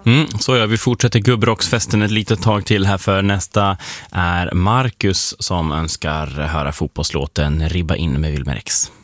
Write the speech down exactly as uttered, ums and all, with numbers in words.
Mm, så ja, vi fortsätter gubbrocksfesten ett litet tag till här, för nästa är Marcus som önskar höra fotbollslåten Ribba in med Wilmer X.